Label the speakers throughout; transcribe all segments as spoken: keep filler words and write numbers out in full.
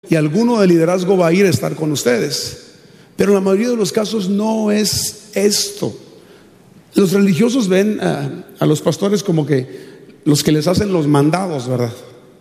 Speaker 1: y alguno de liderazgo va a ir a estar con ustedes. Pero en la mayoría de los casos no es esto. Los religiosos ven a, a los pastores como que los que les hacen los mandados, ¿verdad?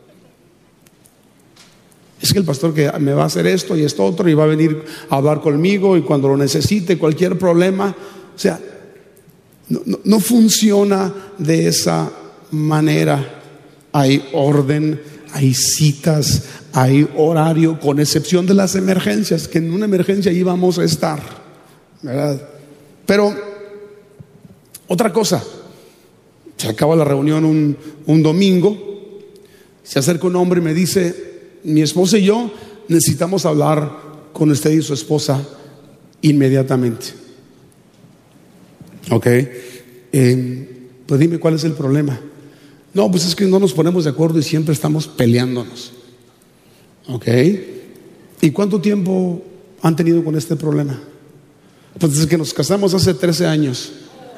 Speaker 1: Es que el pastor que me va a hacer esto y esto otro y va a venir a hablar conmigo y cuando lo necesite, cualquier problema. O sea, no, no, no funciona de esa manera. Hay orden, hay citas, hay horario, con excepción de las emergencias, que en una emergencia ahí vamos a estar, ¿verdad? Pero otra cosa, se acaba la reunión un, un domingo, se acerca un hombre y me dice: mi esposa y yo necesitamos hablar con usted y su esposa inmediatamente. Ok, eh, pues dime cuál es el problema. No, pues es que no nos ponemos de acuerdo y siempre estamos peleándonos. Ok, ¿y cuánto tiempo han tenido con este problema? Pues desde que nos casamos hace trece años.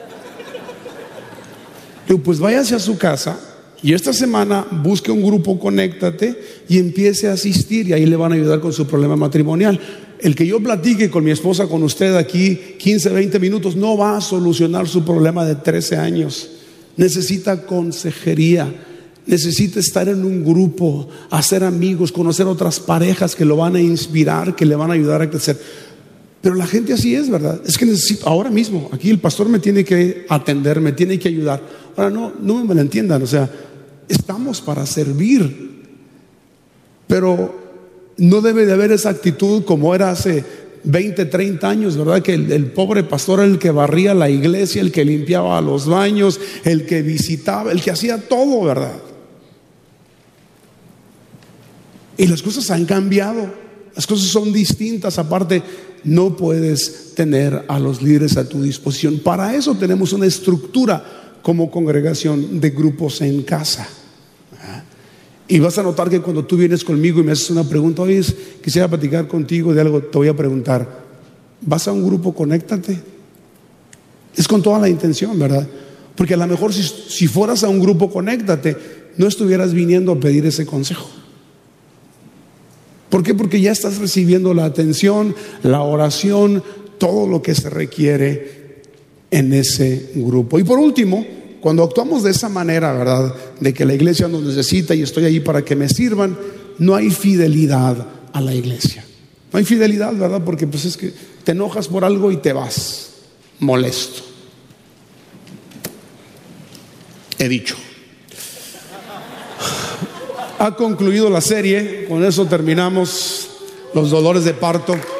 Speaker 1: Digo, pues váyase a su casa y esta semana busque un grupo, conéctate y empiece a asistir y ahí le van a ayudar con su problema matrimonial. El que yo platique con mi esposa, con usted aquí quince, veinte minutos no va a solucionar su problema de trece años. Necesita consejería, necesita estar en un grupo, hacer amigos, conocer otras parejas que lo van a inspirar, que le van a ayudar a crecer. Pero la gente así es, ¿verdad? Es que necesito, ahora mismo, aquí el pastor me tiene que atender, me tiene que ayudar. Ahora no, no me malentiendan, o sea, estamos para servir, pero no debe de haber esa actitud como era hace veinte, treinta años, ¿verdad? Que el, el pobre pastor era el que barría la iglesia, el que limpiaba los baños, el que visitaba, el que hacía todo, ¿verdad? Y las cosas han cambiado, las cosas son distintas. Aparte, no puedes tener a los líderes a tu disposición. Para eso tenemos una estructura como congregación de grupos en casa. Y vas a notar que cuando tú vienes conmigo y me haces una pregunta: oye, quisiera platicar contigo de algo, te voy a preguntar: ¿vas a un grupo? Conéctate. Es con toda la intención, ¿verdad? Porque a lo mejor si, si fueras a un grupo, conéctate, no estuvieras viniendo a pedir ese consejo. ¿Por qué? Porque ya estás recibiendo la atención, la oración, todo lo que se requiere en ese grupo. Y por último, cuando actuamos de esa manera, ¿verdad? De que la iglesia nos necesita y estoy ahí para que me sirvan, no hay fidelidad a la iglesia. No hay fidelidad, ¿verdad? Porque pues es que te enojas por algo y te vas molesto. He dicho. Ha concluido la serie, con eso terminamos los dolores de parto.